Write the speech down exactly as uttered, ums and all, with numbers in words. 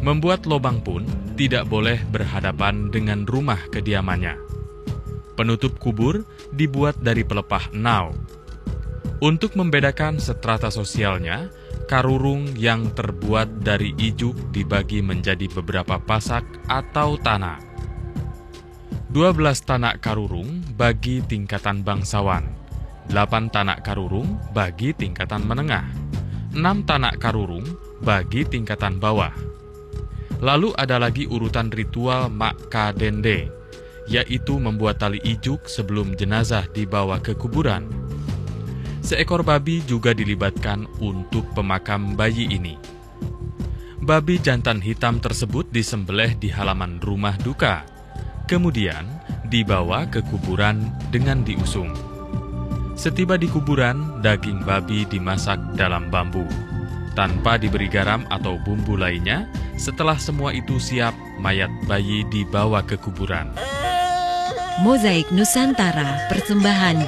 Membuat lobang pun tidak boleh berhadapan dengan rumah kediamannya. Penutup kubur dibuat dari pelepah enau. Untuk membedakan strata sosialnya, karurung yang terbuat dari ijuk dibagi menjadi beberapa pasak atau tanak. dua belas tanak karurung bagi tingkatan bangsawan, delapan tanak karurung bagi tingkatan menengah, enam tanak karurung bagi tingkatan bawah. Lalu ada lagi urutan ritual Makka Dende, yaitu membuat tali ijuk sebelum jenazah dibawa ke kuburan. Seekor babi juga dilibatkan untuk pemakam bayi ini. Babi jantan hitam tersebut disembelih di halaman rumah duka, kemudian dibawa ke kuburan dengan diusung. Setiba di kuburan, daging babi dimasak dalam bambu, tanpa diberi garam atau bumbu lainnya. Setelah semua itu siap, mayat bayi dibawa ke kuburan. Mozaik Nusantara, persembahan